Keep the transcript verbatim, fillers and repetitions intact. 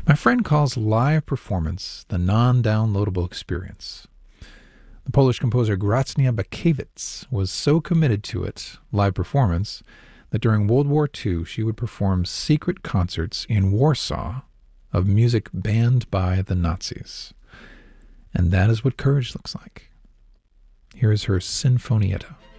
My friend calls live performance the non-downloadable experience. The Polish composer Gracnia Bakiewicz was so committed to it, live performance, that during World War Two she would perform secret concerts in Warsaw of music banned by the Nazis. And that is what courage looks like. Here is her Sinfonietta.